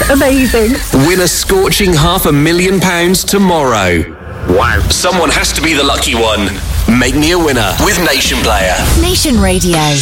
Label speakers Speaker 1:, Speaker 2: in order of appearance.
Speaker 1: Amazing.
Speaker 2: Win a scorching £500,000 tomorrow. Wow. Someone has to be the lucky one. Make me a winner with Nation Player.
Speaker 3: Nation Radio.